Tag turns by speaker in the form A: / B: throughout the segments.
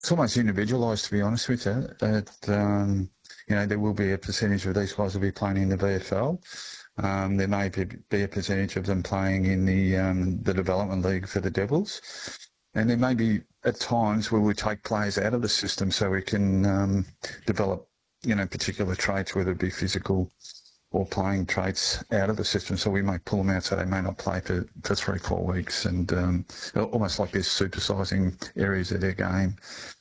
A: It's almost individualised, to be honest with you. There will be a percentage of these guys will be playing in the VFL. There may be a percentage of them playing in the development league for the Devils. And there may be at times where we take players out of the system so we can develop, particular traits, whether it be physical or playing traits, out of the system. So we may pull them out so they may not play for 3-4 weeks, and almost like they're supersizing areas of their game.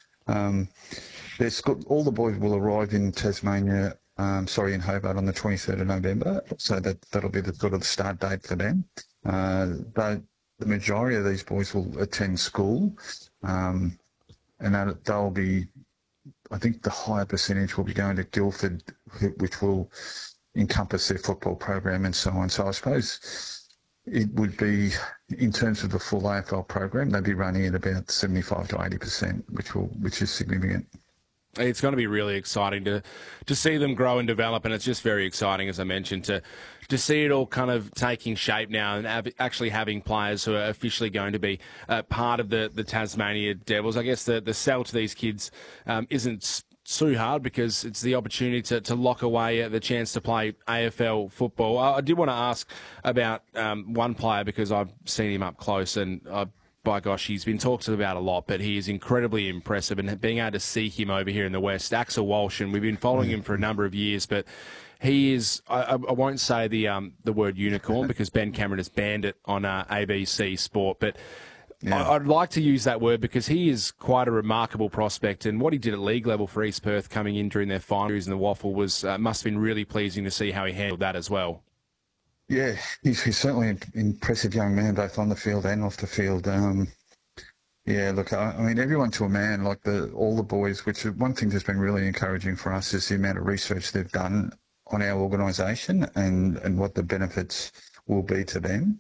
A: All the boys will arrive in Tasmania, in Hobart on the 23rd of November. So that'll be the sort of the start date for them. But the majority of these boys will attend school, and they'll be, I think the higher percentage will be going to Guildford, which will encompass their football program and so on. So I suppose it would be, in terms of the full AFL program, they'd be running at about 75 to 80%, which is significant.
B: It's going to be really exciting to see them grow and develop, and it's just very exciting, as I mentioned, to see it all kind of taking shape now and actually having players who are officially going to be part of the Tasmania Devils. I guess the sell to these kids isn't too hard because it's the opportunity to lock away the chance to play AFL football. I did want to ask about one player because I've seen him up close, and by gosh, he's been talked about a lot, but he is incredibly impressive, and being able to see him over here in the West, Axel Walsh, and we've been following him for a number of years, but he is, I won't say the word unicorn because Ben Cameron has banned it on ABC Sport, but yeah. I'd like to use that word because he is quite a remarkable prospect, and what he did at league level for East Perth coming in during their finals in the Waffle was must have been really pleasing to see how he handled that as well.
A: Yeah, he's certainly an impressive young man, both on the field and off the field. Look, I mean, everyone to a man, like all the boys, which one thing that's been really encouraging for us is the amount of research they've done on our organisation and what the benefits will be to them.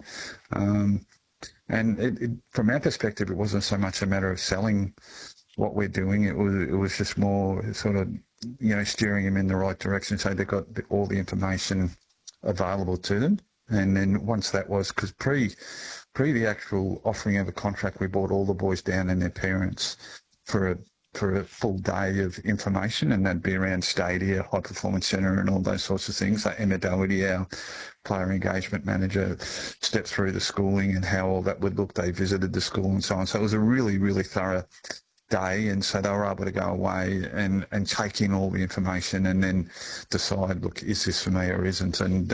A: From our perspective, it wasn't so much a matter of selling what we're doing. It was just more sort of, steering them in the right direction so they got all the information available to them. And then once that was, because pre the actual offering of a contract, we brought all the boys down and their parents for a full day of information, and that'd be around Stadia, High Performance Centre and all those sorts of things. So Emma Doherty, our player engagement manager, stepped through the schooling and how all that would look. They visited the school and so on. So it was a really, really thorough day, and so they were able to go away and take in all the information and then decide, look, is this for me or isn't? And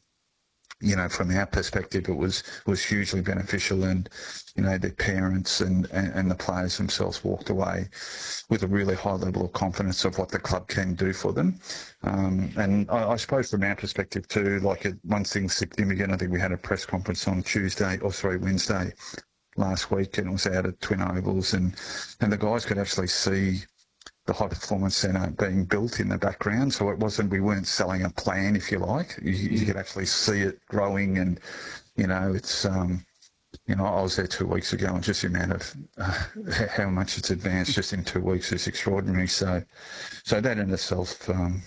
A: from our perspective, it was hugely beneficial, and their parents and the players themselves walked away with a really high level of confidence of what the club can do for them. And I suppose from our perspective too, like one thing significant, I think we had a press conference on Wednesday last week, and it was out at Twin Ovals, and the guys could actually see the High Performance Centre being built in the background. So we weren't selling a plan, if you like. You could actually see it growing, and it's I was there 2 weeks ago, and just the amount of how much it's advanced just in 2 weeks is extraordinary. So that in itself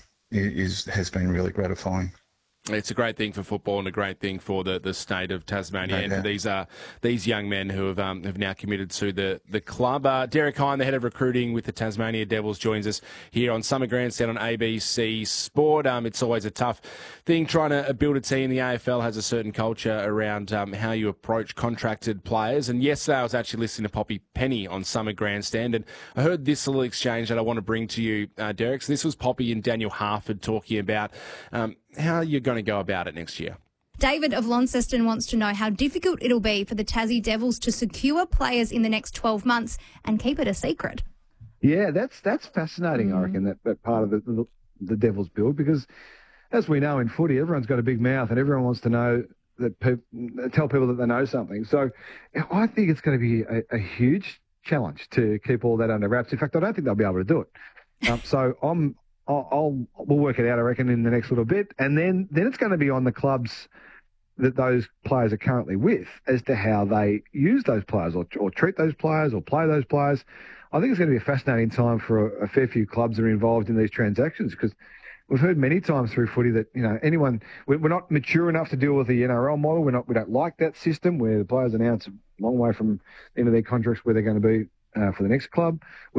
A: has been really gratifying.
B: It's a great thing for football and a great thing for the state of Tasmania and for these young men who have now committed to the club. Derek Hine, the head of recruiting with the Tasmania Devils, joins us here on Summer Grandstand on ABC Sport. It's always a tough thing trying to build a team. The AFL has a certain culture around how you approach contracted players. And yesterday I was actually listening to Poppy Penny on Summer Grandstand, and I heard this little exchange that I want to bring to you, Derek. So this was Poppy and Daniel Harford talking about how you're going to go about it next year.
C: David of Launceston wants to know how difficult it'll be for the Tassie Devils to secure players in the next 12 months and keep it a secret.
D: Yeah, that's fascinating, I reckon, that part of the Devils build, because as we know in footy, everyone's got a big mouth and everyone wants to know tell people that they know something. So I think it's going to be a huge challenge to keep all that under wraps. In fact, I don't think they'll be able to do it. So we'll work it out, I reckon, in the next little bit. And then it's going to be on the clubs that those players are currently with as to how they use those players or treat those players or play those players. I think it's going to be a fascinating time for a fair few clubs that are involved in these transactions, because we've heard many times through footy that, we're not mature enough to deal with the NRL model. We don't like that system where the players are now, it's a long way from the end of their contracts where they're going to be for the next club.